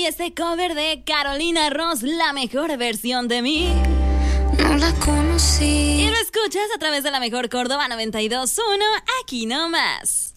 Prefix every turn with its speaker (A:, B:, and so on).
A: este cover de Carolina Ross, la mejor versión de mí.
B: No la conocí.
A: Y lo escuchas a través de la mejor Córdoba 92.1, aquí nomás.